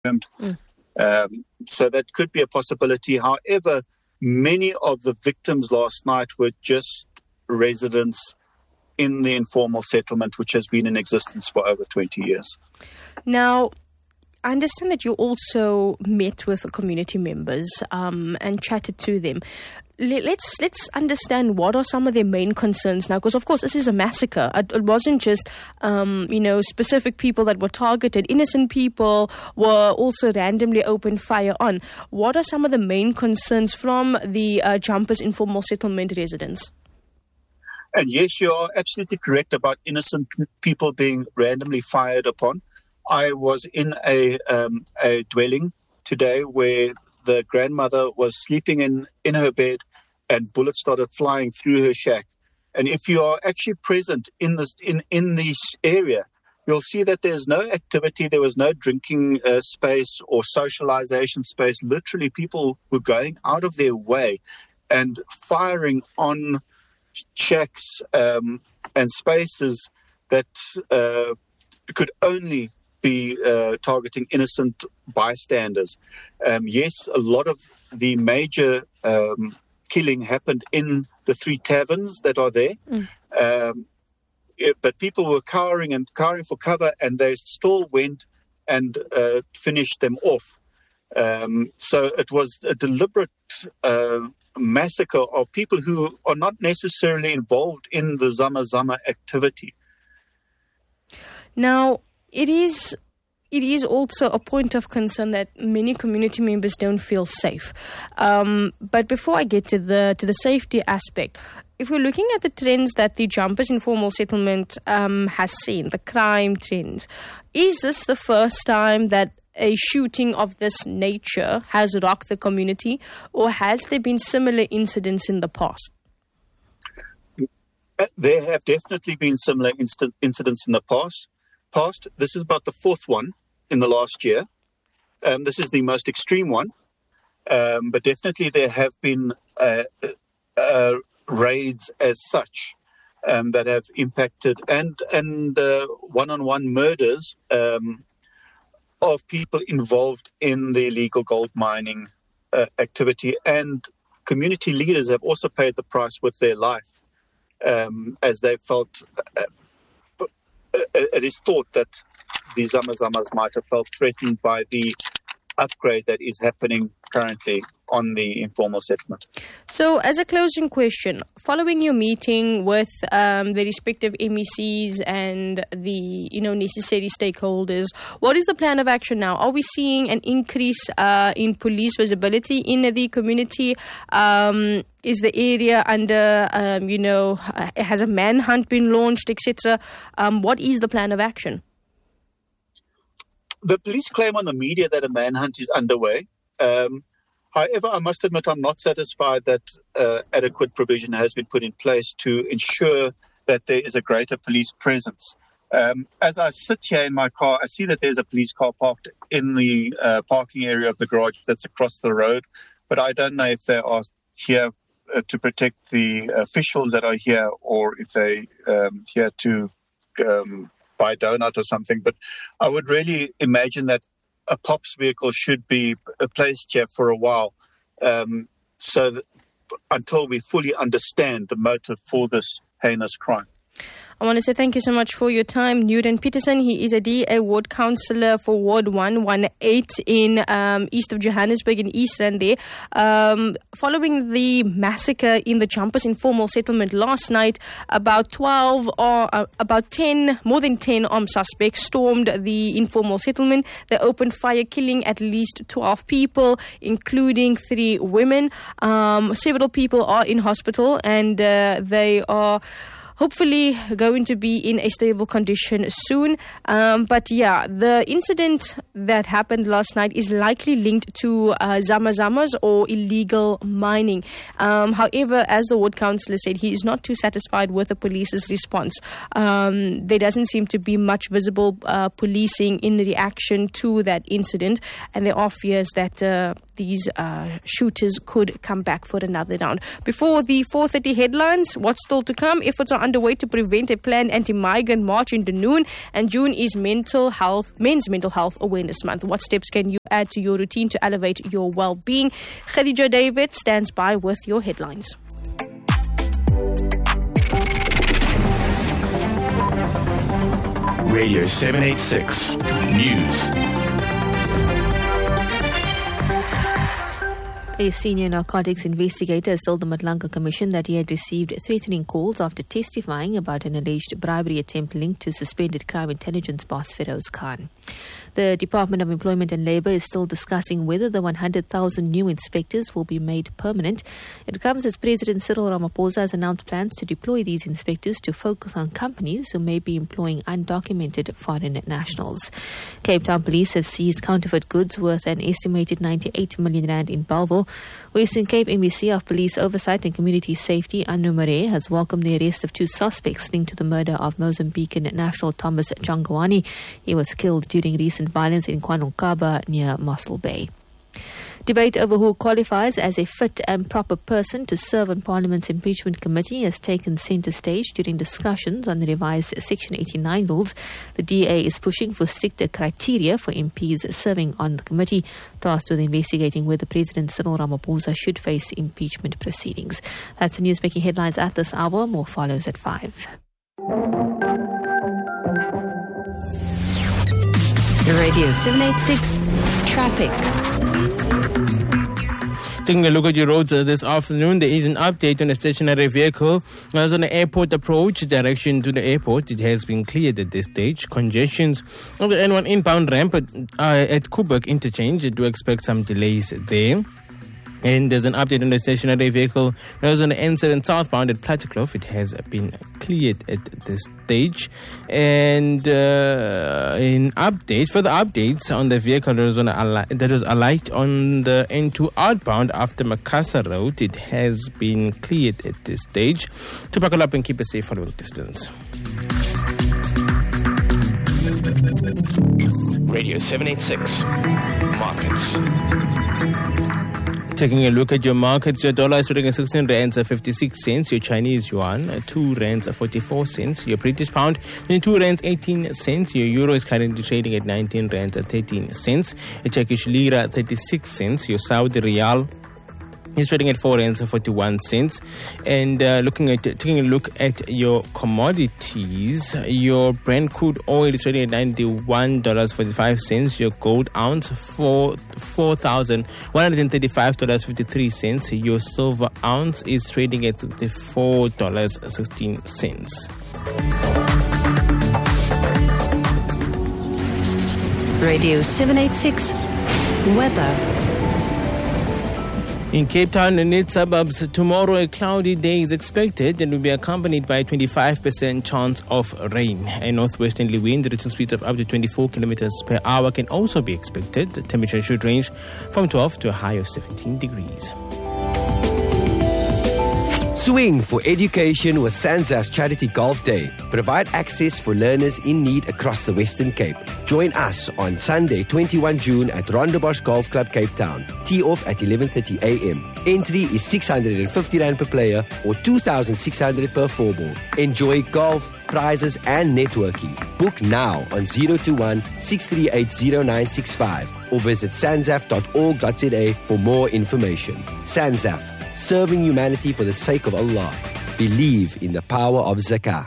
So that could be a possibility. However, many of the victims last night were just residents in the informal settlement, which has been in existence for over 20 years. Now, I understand that you also met with the community members and chatted to them. Let's understand what are some of their main concerns now, because of course this is a massacre. It wasn't just specific people that were targeted. Innocent people were also randomly opened fire on. What are some of the main concerns from the Jumpers informal settlement residents? And yes, you are absolutely correct about innocent people being randomly fired upon. I was in a dwelling today where the grandmother was sleeping in her bed and bullets started flying through her shack. And if you are actually present in this area, you'll see that there's no activity. There was no drinking space or socialization space. Literally, people were going out of their way and firing on shacks and spaces that could only be targeting innocent bystanders. Yes, a lot of the major killing happened in the 3 taverns that are there. But people were cowering for cover, and they still went and finished them off. So it was a deliberate massacre of people who are not necessarily involved in the Zama Zama activity. Now, it is also a point of concern that many community members don't feel safe. But before I get to the safety aspect, if we're looking at the trends that the Jumpers informal settlement has seen, the crime trends, is this the first time that a shooting of this nature has rocked the community, or has there been similar incidents in the past? There have definitely been similar incidents in the past. This is about the 4th one in the last year. This is the most extreme one, but definitely there have been raids as such that have impacted and one-on-one murders of people involved in the illegal gold mining activity, and community leaders have also paid the price with their life as they felt. It is thought that the Zama Zamas might have felt threatened by the upgrade that is happening currently on the informal settlement. So, as a closing question, following your meeting with the respective MECs and the necessary stakeholders, what is the plan of action now? Are we seeing an increase in police visibility in the community? Is the area under, has a manhunt been launched, etc.? What is the plan of action? The police claim on the media that a manhunt is underway. However, I must admit I'm not satisfied that adequate provision has been put in place to ensure that there is a greater police presence. As I sit here in my car, I see that there's a police car parked in the parking area of the garage that's across the road, but I don't know if they are here to protect the officials that are here, or if they here to buy donut or something. But I would really imagine that a POPs vehicle should be placed here for a while, so that until we fully understand the motive for this heinous crime. I want to say thank you so much for your time, Newton Peterson. He is a DA ward councillor for Ward 118 in east of Johannesburg in East Rand there. Following the massacre in the Jumpers informal settlement last night, more than 10 armed suspects stormed the informal settlement. They opened fire, killing at least 12 people, including 3 women. Several people are in hospital, and they are hopefully going to be in a stable condition soon. But yeah, the incident that happened last night is likely linked to Zama Zamas or illegal mining. However, as the ward councillor said, he is not too satisfied with the police's response. There doesn't seem to be much visible policing in reaction to that incident, and there are fears that the these shooters could come back for another round. Before the 4:30 headlines, what's still to come? Efforts are underway to prevent a planned anti-migrant march in Dunoon, and June is Men's Mental Health Awareness Month. What steps can you add to your routine to elevate your well-being? Khadija David stands by with your headlines. Radio 786 News. A senior narcotics investigator has told the Madlanga Commission that he had received threatening calls after testifying about an alleged bribery attempt linked to suspended crime intelligence boss Feroz Khan. The Department of Employment and Labour is still discussing whether the 100,000 new inspectors will be made permanent. It comes as President Cyril Ramaphosa has announced plans to deploy these inspectors to focus on companies who may be employing undocumented foreign nationals. Cape Town police have seized counterfeit goods worth an estimated 98 million rand in Bellville. Western Cape MEC of Police Oversight and Community Safety, Anu Mare, has welcomed the arrest of 2 suspects linked to the murder of Mozambican national Thomas Jangawani. He was killed during recent violence in KwaNokaba near Mossel Bay. Debate over who qualifies as a fit and proper person to serve on Parliament's impeachment committee has taken centre stage during discussions on the revised Section 89 rules. The DA is pushing for stricter criteria for MPs serving on the committee, tasked with investigating whether President Cyril Ramaphosa should face impeachment proceedings. That's the news making headlines at this hour. More follows at 5. Radio 786 Traffic. Taking a look at your roads this afternoon, there is an update on a stationary vehicle. As on the airport approach direction to the airport, it has been cleared at this stage. Congestions on the N1 inbound ramp at Koeberg interchange. Do expect some delays there. And there's an update on the stationary vehicle that was on the N7 southbound at Plattekloof. It has been cleared at this stage. And further updates on the vehicle that was alight on the N2 outbound after Makassar Road. It has been cleared at this stage. To buckle up and keep a safe following distance. Radio 786 Markets. Taking a look at your markets, your dollar is trading at 16 rands 56 cents. Your Chinese yuan, 2 rands 44 cents. Your British pound, 22 rands 18 cents. Your euro is currently trading at 19 rands 13 cents. Your Turkish lira, 36 cents. Your Saudi riyal is trading at 4 rands 41 cents. And taking a look at your commodities, your Brent crude oil is trading at $91.45. Your gold ounce for $4,135.53. Your silver ounce is trading at $4.16. Radio 786 Weather. In Cape Town and its suburbs, tomorrow a cloudy day is expected and will be accompanied by a 25% chance of rain. A northwesterly wind reaching speeds of up to 24 kilometers per hour can also be expected. The temperature should range from 12 to a high of 17 degrees. Swing for education with SANZAF's Charity Golf Day. Provide access for learners in need across the Western Cape. Join us on Sunday, 21 June at Rondebosch Golf Club, Cape Town. Tee off at 11:30 a.m. Entry is 650 Rand per player or 2,600 per 4-ball. Enjoy golf, prizes and networking. Book now on 021-638-0965 or visit sanzaf.org.za for more information. SANZAF. Serving humanity for the sake of Allah. Believe in the power of zakah.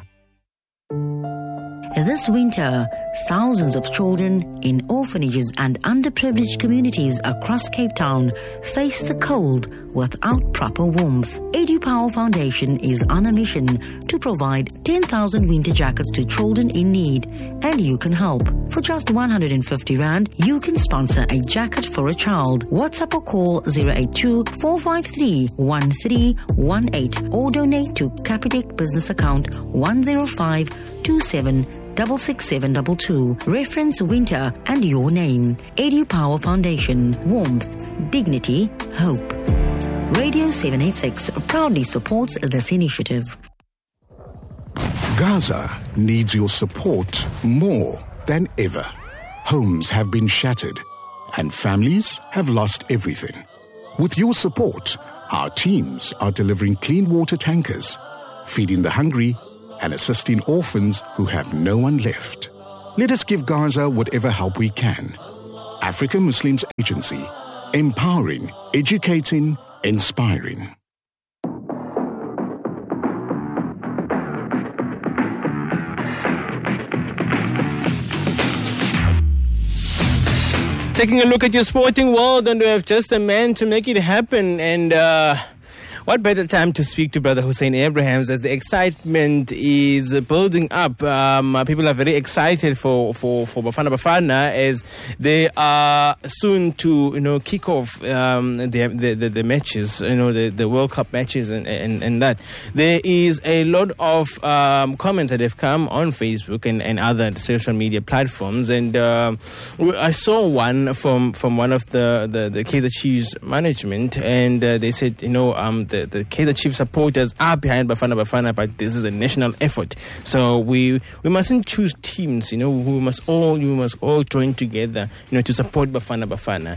This winter, thousands of children in orphanages and underprivileged communities across Cape Town face the cold without proper warmth. EduPower Foundation is on a mission to provide 10,000 winter jackets to children in need, and you can help. For just 150 Rand, you can sponsor a jacket for a child. WhatsApp or call 082-453-1318 or donate to Capitec business account 10527666722. Reference winter and your name. EduPower Foundation. Warmth, dignity, hope. Radio 786 proudly supports this initiative. Gaza needs your support more than ever. Homes have been shattered and families have lost everything. With your support, our teams are delivering clean water tankers, feeding the hungry, and assisting orphans who have no one left. Let us give Gaza whatever help we can. African Muslims Agency, empowering, educating, inspiring. Taking a look at your sporting world, and we have just a man to make it happen. And what better time to speak to Brother Hussein Abrahams as the excitement is building up. People are very excited for Bafana Bafana as they are soon to kick off the matches, the World Cup matches and that. There is a lot of comments that have come on Facebook and other social media platforms, and I saw one from one of the Kaizer Chiefs management, and they said the Kaizer Chiefs supporters are behind Bafana, but this is a national effort. So we mustn't choose teams. We must all join together. To support Bafana.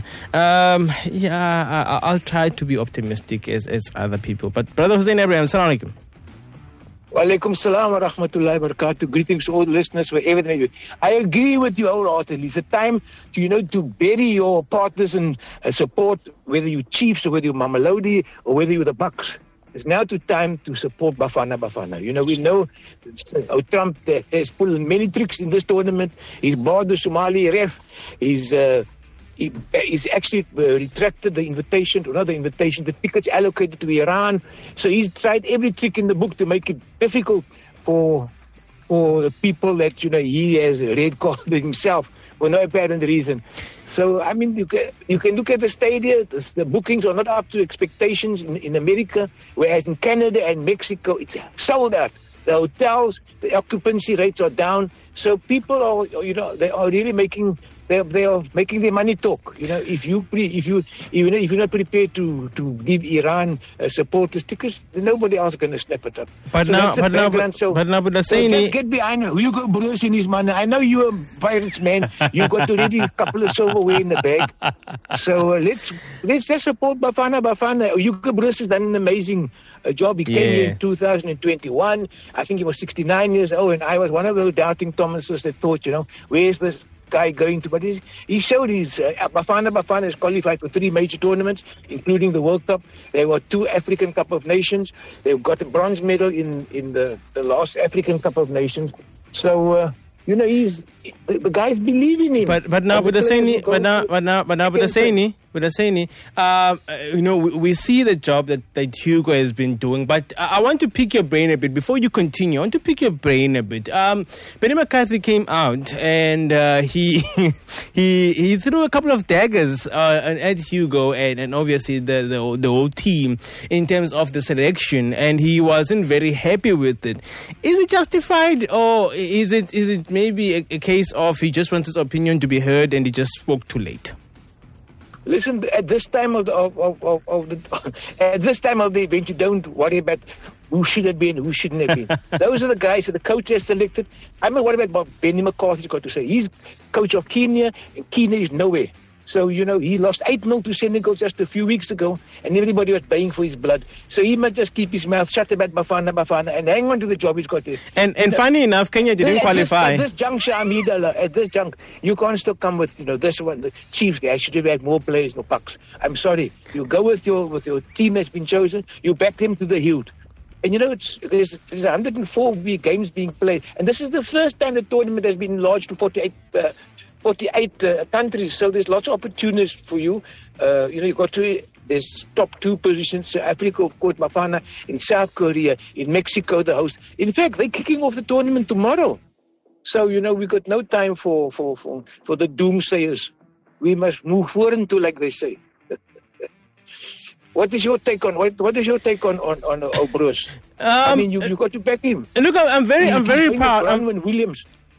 I'll try to be optimistic as other people. But Brother Hussein Abraham, Assalamu alaikum. Wa alaikum salam wa rahmatullahi wa barakatuh. Greetings to all the listeners wherever they are. I agree with you wholeheartedly. It's a time to bury your partners and support, whether you Chiefs or whether you Mamelodi or whether you the Bucks. It's now time to support Bafana. We know Trump has pulled many tricks in this tournament. He's barred the Somali ref. He's actually retracted the invitation, the tickets allocated to Iran. So he's tried every trick in the book to make it difficult for the people that he has red carded himself for no apparent reason. So you can look at the stadia. The bookings are not up to expectations in America, whereas in Canada and Mexico it's sold out. The hotels, the occupancy rates are down. So people are they are really making. They are making their money talk. If you're not prepared to give Iran support the stickers, then nobody else is going to snap it up. But so just get behind Hugo Broos in his money. I know you're a Pirates man. You got already a couple of silverware in the bag. So let's just support Bafana. Hugo Broos has done an amazing job. He came here in 2021. I think he was 69 years old, and I was one of those doubting Thomases that thought, where's this guy going to? But he showed his Bafana is qualified for 3 major tournaments, including the World Cup. They were 2 African Cup of Nations. They've got a bronze medal in the last African Cup of Nations. So the guys believe in him. But now with the Saini, we see the job that Hugo has been doing. But I want to pick your brain a bit before you continue. I want to pick your brain a bit. Benny McCarthy came out and he threw a couple of daggers at Hugo and obviously the whole team in terms of the selection, and he wasn't very happy with it. Is it justified, or is it maybe a case of he just wants his opinion to be heard and he just spoke too late? Listen, at this time of the event, you don't worry about who should have been, who shouldn't have been. Those are the guys that the coach has selected. I'm not worried about what Benny McCarthy's got to say. He's coach of Kenya, and Kenya is nowhere. So, he lost 8-0 to Senegal just a few weeks ago, and everybody was baying for his blood. So he must just keep his mouth shut about Bafana, and hang on to the job he's got there. And funny enough, Kenya didn't qualify. At this juncture, you can't still come with, this one, the Chiefs guys should have had more players, no pucks. I'm sorry. You go with your team that's been chosen, you back them to the hilt. And there's 104 games being played, and this is the first time the tournament has been enlarged to 48 countries, so there's lots of opportunities for you. You got to, there's top 2 positions, Africa, of course, Bafana, in South Korea, in Mexico, the host. In fact, they're kicking off the tournament tomorrow. So, we got no time for the doomsayers. We must move forward to, like they say. What is your take on Bruce? You got to back him. Look, I'm very proud. Bronwyn Williams.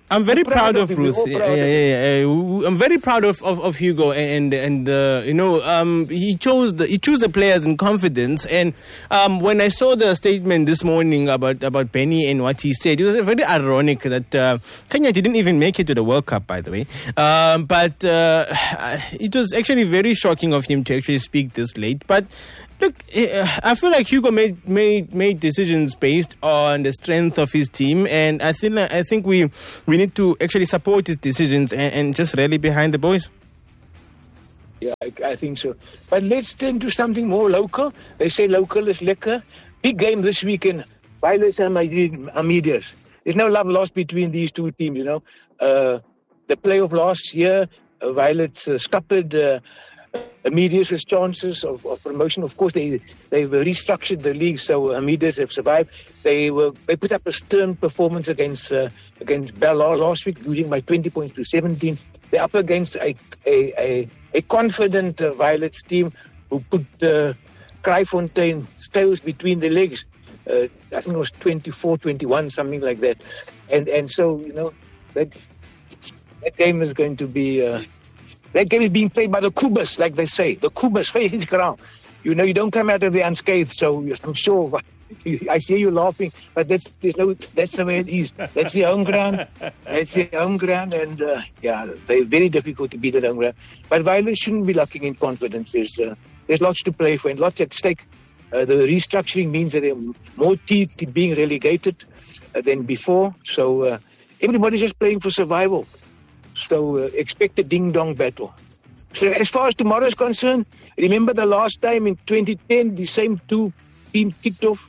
I'm very proud of Ruth. I'm very proud of Hugo, and he chose the players in confidence. And when I saw the statement this morning about Benny and what he said, it was very ironic that Kenya didn't even make it to the World Cup, by the way. But it was actually very shocking of him to actually speak this late. But look, I feel like Hugo made decisions based on the strength of his team, and I think we need to actually support his decisions and just rally behind the boys. Yeah, I think so. But let's turn to something more local. They say local is lekker. Big game this weekend. Violets and Amadeus. There's no love lost between these two teams, you know. The playoff last year, Violets scuppered Amadeus' chances of promotion. Of course, they restructured the league, so Amadeus have survived. They put up a stern performance against Bella last week, losing by 20 points to 17. They're up against a confident Violets team who put Kraaifontein tails between the legs. I think it was 24-21, something like that. And so, you know, that game is going to be... that game is being played by the Kubas, like they say. The Kubas, his ground. You know, you don't come out of there unscathed, so I'm sure... I see you laughing, but that's the way it is. That's the home ground. That's the home ground, and they're very difficult to beat at home ground. But Violets shouldn't be lacking in confidence. There's lots to play for and lots at stake. The restructuring means that there are more teams being relegated than before. So everybody's just playing for survival. So expect a ding-dong battle. So as far as tomorrow is concerned, remember the last time in 2010, the same two teams kicked off.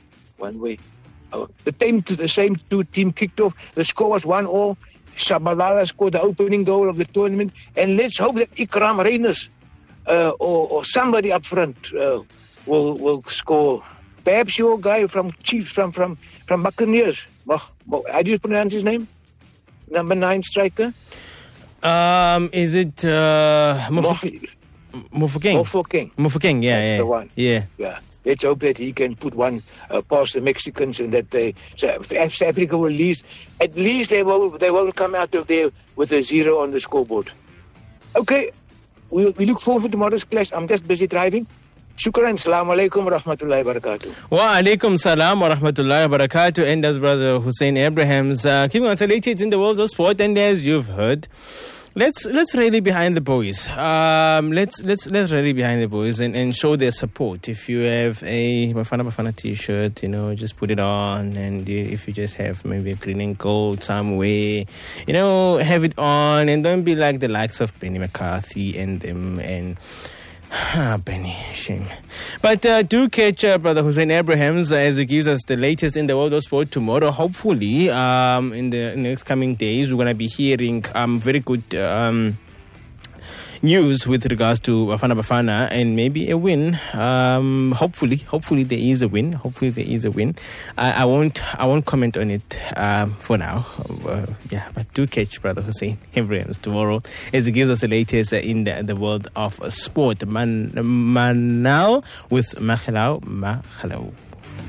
The same two teams kicked off. The score was 1-1. Shabalala scored the opening goal of the tournament. And let's hope that Ikram Reyners or somebody up front will score. Perhaps your guy from Chiefs, from Buccaneers. How do you pronounce his name? Number 9 striker. Is it Mofokeng? Mofokeng, yeah. That's the one. Yeah. Let's hope that he can put one past the Mexicans and that South Africa will lose. At least they won't come out of there with a 0 on the scoreboard. Okay, we look forward to tomorrow's clash. I'm just busy driving. Shukran. Assalamu alaikum wa rahmatullahi wa barakatuh. Wa alaikum salam wa rahmatullahi wa barakatuh. And as Brother Hussein Abrahams keeping us elated in the world of sport. And as you've heard, let's rally behind the boys. Let's rally behind the boys and show their support. If you have a Bafana t-shirt, you know, just put it on. And if you just have maybe a green and gold somewhere, you know, have it on. And don't be like the likes of Benny McCarthy and them and... Benny, shame. But do catch Brother Hussein Abrahams as he gives us the latest in the world of sport tomorrow. Hopefully, in the next coming days, we're going to be hearing very good news with regards to Bafana and maybe a win. Hopefully there is a win. I won't comment on it for now. But do catch Brother Hussein Abrahams tomorrow as he gives us the latest in the world of sport. Manal with Mahalau.